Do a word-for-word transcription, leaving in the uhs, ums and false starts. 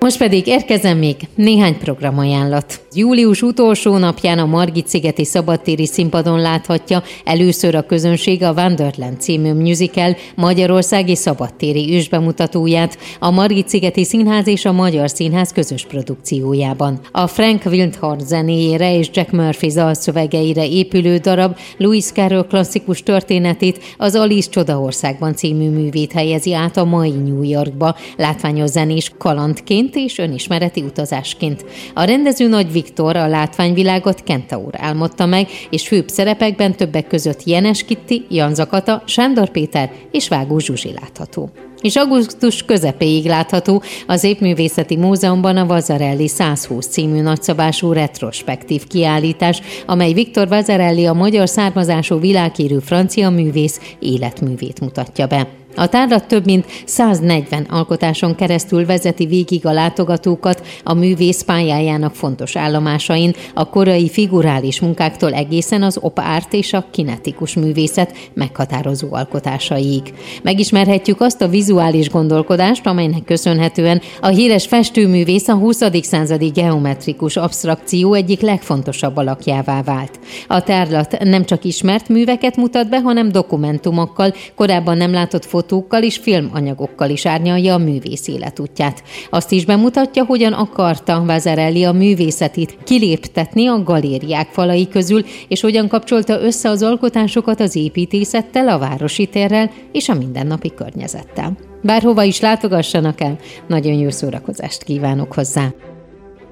Most pedig érkezem még néhány programajánlat. Július utolsó napján a Margit-szigeti szabadtéri színpadon láthatja először a közönség a Wonderland című musical magyarországi szabadtéri ősbemutatóját a Margit-szigeti Színház és a Magyar Színház közös produkciójában. A Frank Wildhorn zenéjére és Jack Murphy dalszövegeire épülő darab Lewis Carroll klasszikus történetét, az Alice Csodaországban című művét helyezi át a mai New Yorkba, látványos zenés kalandként és önismereti utazásként. A rendező Nagy Viktor a látványvilágot Kentaur álmodta meg, és főbb szerepekben többek között Jenes Kitti, Jan Zakata, Sándor Péter és Vágó Zsuzsi látható. És augusztus közepéig látható az Épművészeti Múzeumban a Vasarely százhúsz című nagyszabású retrospektív kiállítás, amely Viktor Vasarely, a magyar származású világhírű francia művész életművét mutatja be. A tárlat több mint száznegyven alkotáson keresztül vezeti végig a látogatókat a művész pályájának fontos állomásain, a korai figurális munkáktól egészen az op art és a kinetikus művészet meghatározó alkotásaiig. Megismerhetjük azt a vizuális gondolkodást, amelynek köszönhetően a híres festőművész a huszadik századi geometrikus absztrakció egyik legfontosabb alakjává vált. A tárlat nem csak ismert műveket mutat be, hanem dokumentumokkal, korábban nem látott fotókkal, fotókkal és filmanyagokkal is árnyalja a művész életútját. Azt is bemutatja, hogyan akarta Vasarely a művészetét kiléptetni a galériák falai közül, és hogyan kapcsolta össze az alkotásokat az építészettel, a városi térrel és a mindennapi környezettel. Bárhova is látogassanak el, nagyon jó szórakozást kívánok hozzá!